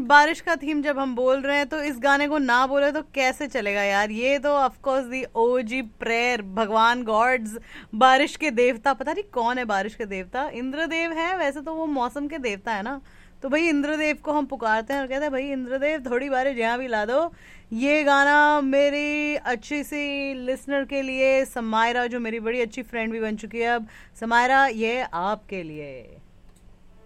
बारिश का थीम जब हम बोल रहे हैं तो इस गाने को ना बोले तो कैसे चलेगा यार। ये तो of course the OG prayer, भगवान गॉड्स, बारिश के देवता। पता नहीं कौन है बारिश के देवता, इंद्रदेव है वैसे तो, वो मौसम के देवता है ना। तो भाई इंद्रदेव को हम पुकारते हैं और कहते हैं भाई इंद्रदेव थोड़ी बारिश यहाँ भी ला दो। ये गाना मेरी अच्छी सी लिसनर के लिए, समायरा, जो मेरी बड़ी अच्छी फ्रेंड भी बन चुकी है अब। समायरा, ये आपके लिए।